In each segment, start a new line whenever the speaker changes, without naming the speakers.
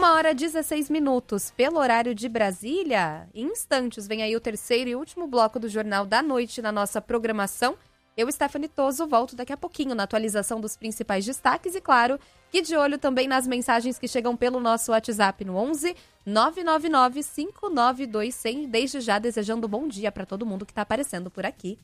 1h16, pelo horário de Brasília. Em instantes, vem aí o terceiro e último bloco do Jornal da Noite na nossa programação. Eu, Stephanie Toso, volto daqui a pouquinho na atualização dos principais destaques e, claro, que de olho também nas mensagens que chegam pelo nosso WhatsApp no 11 999 592 100. Desde já desejando bom dia para todo mundo que está aparecendo por aqui.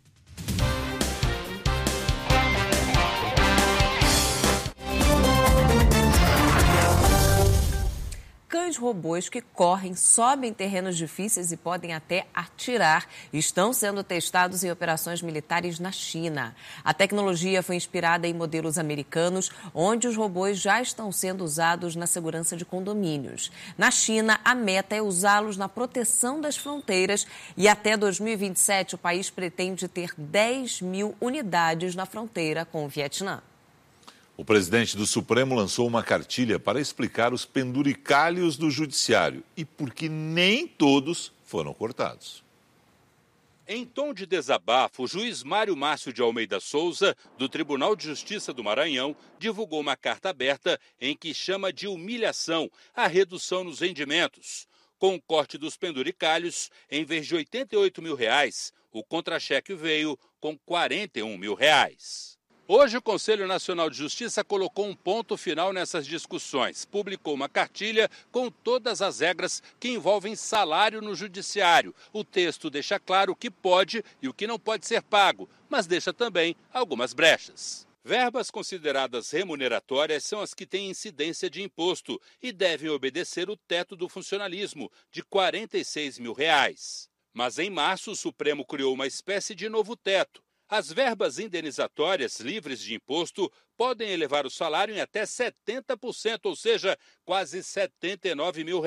Cães robôs que correm, sobem terrenos difíceis e podem até atirar estão sendo testados em operações militares na China. A tecnologia foi inspirada em modelos americanos, onde os robôs já estão sendo usados na segurança de condomínios. Na China, a meta é usá-los na proteção das fronteiras e até 2027 o país pretende ter 10 mil unidades na fronteira com o Vietnã.
O presidente do Supremo lançou uma cartilha para explicar os penduricalhos do judiciário e por que nem todos foram cortados.
Em tom de desabafo, o juiz Mário Márcio de Almeida Souza, do Tribunal de Justiça do Maranhão, divulgou uma carta aberta em que chama de humilhação a redução nos rendimentos. Com o corte dos penduricalhos, em vez de R$ 88 mil, o contra-cheque veio com R$ 41 mil. Hoje, o Conselho Nacional de Justiça colocou um ponto final nessas discussões. Publicou uma cartilha com todas as regras que envolvem salário no judiciário. O texto deixa claro o que pode e o que não pode ser pago, mas deixa também algumas brechas. Verbas consideradas remuneratórias são as que têm incidência de imposto e devem obedecer o teto do funcionalismo, de R$ 46 mil. Mas em março, o Supremo criou uma espécie de novo teto. As verbas indenizatórias livres de imposto podem elevar o salário em até 70%, ou seja, quase R$ 79 mil.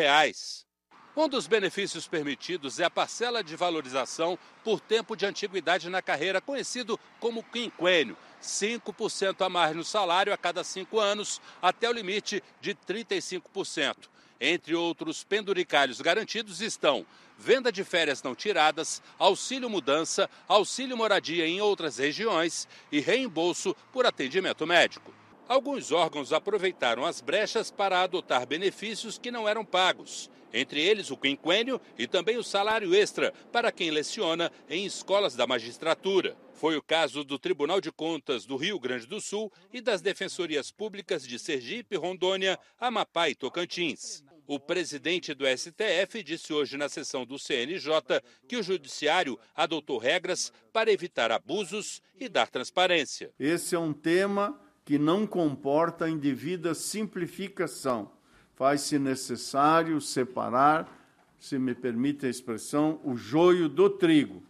Um dos benefícios permitidos é a parcela de valorização por tempo de antiguidade na carreira, conhecido como quinquênio, 5% a mais no salário a cada 5 anos, até o limite de 35%. Entre outros penduricalhos garantidos estão venda de férias não tiradas, auxílio mudança, auxílio moradia em outras regiões e reembolso por atendimento médico. Alguns órgãos aproveitaram as brechas para adotar benefícios que não eram pagos, entre eles o quinquênio e também o salário extra para quem leciona em escolas da magistratura. Foi o caso do Tribunal de Contas do Rio Grande do Sul e das Defensorias Públicas de Sergipe, Rondônia, Amapá e Tocantins. O presidente do STF disse hoje na sessão do CNJ que o judiciário adotou regras para evitar abusos e dar transparência.
Esse é um tema que não comporta indevida simplificação. Faz-se necessário separar, se me permite a expressão, o joio do trigo.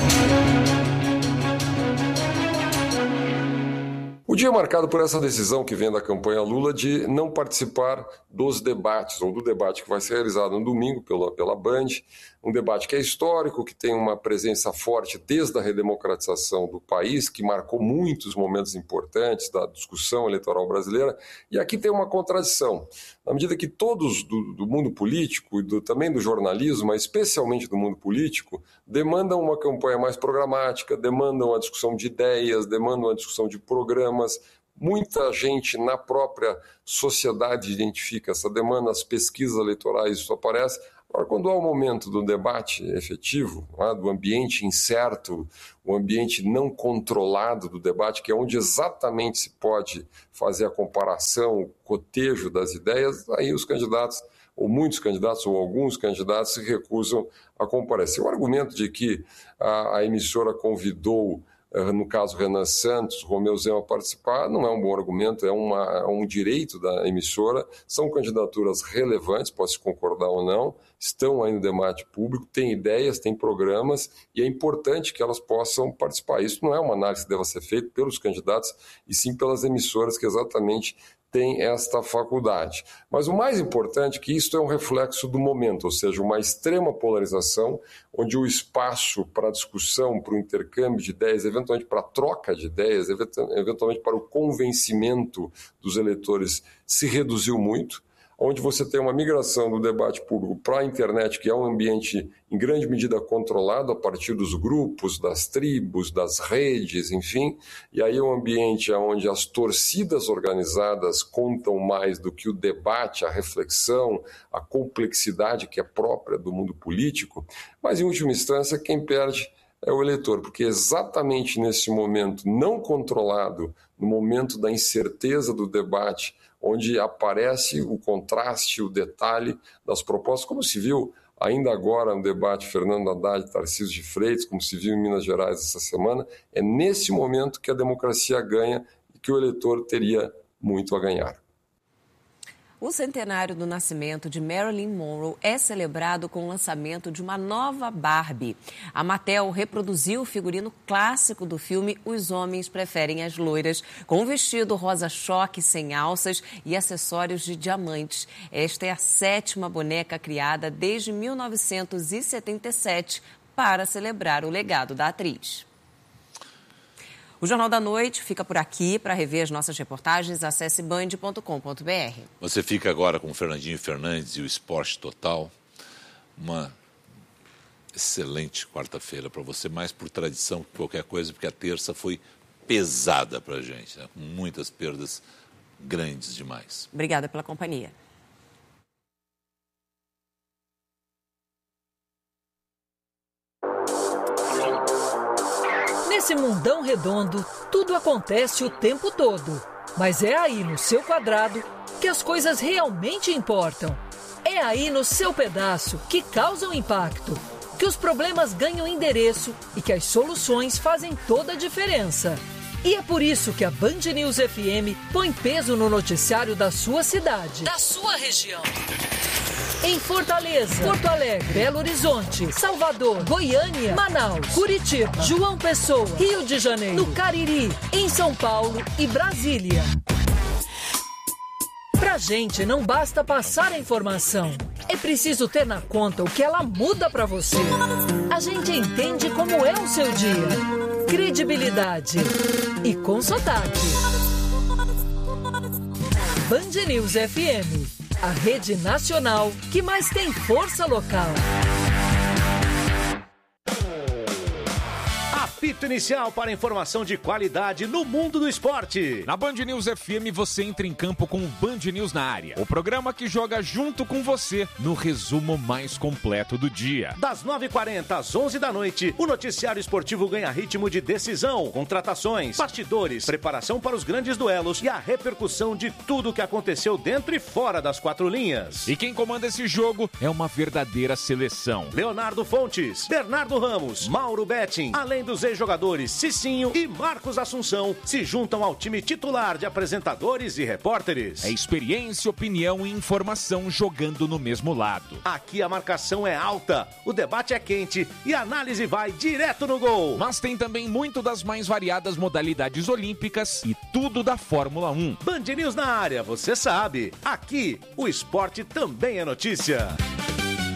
O dia é marcado por essa decisão que vem da campanha Lula de não participar dos debates, ou do debate que vai ser realizado no domingo pela Band, um debate que é histórico, que tem uma presença forte desde a redemocratização do país, que marcou muitos momentos importantes da discussão eleitoral brasileira, e aqui tem uma contradição. Na medida que todos do mundo político e também do jornalismo, mas especialmente do mundo político, demandam uma campanha mais programática, demandam a discussão de ideias, demandam a discussão de programas. Muita gente na própria sociedade identifica essa demanda, as pesquisas eleitorais, isso aparece. Agora, quando há o momento do debate efetivo, do ambiente incerto, o ambiente não controlado do debate, que é onde exatamente se pode fazer a comparação, o cotejo das ideias, aí os candidatos, ou muitos candidatos, ou alguns candidatos, se recusam a comparecer. O argumento de que a emissora convidou, no caso Renan Santos, Romeu Zema a participar, não é um bom argumento, é um direito da emissora, são candidaturas relevantes, pode-se concordar ou não, estão aí no debate público, têm ideias, têm programas, e é importante que elas possam participar. Isso não é uma análise que deva ser feita pelos candidatos, e sim pelas emissoras que exatamente tem esta faculdade. Mas o mais importante é que isso é um reflexo do momento, ou seja, uma extrema polarização, onde o espaço para discussão, para o intercâmbio de ideias, eventualmente para a troca de ideias, eventualmente para o convencimento dos eleitores se reduziu muito. onde você tem uma migração do debate público para a internet, que é um ambiente em grande medida controlado a partir dos grupos, das tribos, das redes, enfim, e aí é um ambiente onde as torcidas organizadas contam mais do que o debate, a reflexão, a complexidade que é própria do mundo político, mas em última instância quem perde é o eleitor, porque exatamente nesse momento não controlado, no momento da incerteza do debate, onde aparece o contraste, o detalhe das propostas, como se viu ainda agora no debate Fernando Haddad e Tarcísio de Freitas, como se viu em Minas Gerais essa semana, é nesse momento que a democracia ganha e que o eleitor teria muito a ganhar.
O centenário do nascimento de Marilyn Monroe é celebrado com o lançamento de uma nova Barbie. A Mattel reproduziu o figurino clássico do filme Os Homens Preferem as Loiras, com um vestido rosa-choque sem alças e acessórios de diamantes. Esta é a 7ª boneca criada desde 1977 para celebrar o legado da atriz. O Jornal da Noite fica por aqui. Para rever as nossas reportagens, acesse band.com.br.
Você fica agora com o Fernandinho Fernandes e o Esporte Total. Uma excelente quarta-feira para você, mais por tradição que qualquer coisa, porque a terça foi pesada para a gente, né? Com muitas perdas grandes demais.
Obrigada pela companhia.
Nesse mundão redondo, tudo acontece o tempo todo. Mas é aí no seu quadrado que as coisas realmente importam. É aí no seu pedaço que causam impacto, que os problemas ganham endereço e que as soluções fazem toda a diferença. E é por isso que a Band News FM põe peso no noticiário da sua cidade, da sua região. Em Fortaleza, Porto Alegre, Belo Horizonte, Salvador, Goiânia, Manaus, Curitiba, João Pessoa, Rio de Janeiro, no Cariri, em São Paulo e Brasília. Pra gente não basta passar a informação, é preciso ter na conta o que ela muda pra você. A gente entende como é o seu dia. Credibilidade e com sotaque. Band News FM. A rede nacional que mais tem força local.
Apito inicial para informação de qualidade no mundo do esporte.
Na Band News FM você entra em campo com o Band News na área. O programa que joga junto com você no resumo mais completo do dia.
Das 9h40 às 11 da noite, o noticiário esportivo ganha ritmo de decisão, contratações, bastidores, preparação para os grandes duelos e a repercussão de tudo o que aconteceu dentro e fora das quatro linhas.
E quem comanda esse jogo é uma verdadeira seleção.
Leonardo Fontes, Bernardo Ramos, Mauro Betting, além dos ex-jogadores Cicinho e Marcos Assunção, se juntam ao time titular de apresentadores e repórteres.
É experiência, opinião e informação jogando no mesmo lado.
Aqui a marcação é alta, o debate é quente e a análise vai direto no gol.
Mas tem também muito das mais variadas modalidades olímpicas e tudo da Fórmula 1.
Band News na área, você sabe. Aqui, o esporte também é notícia.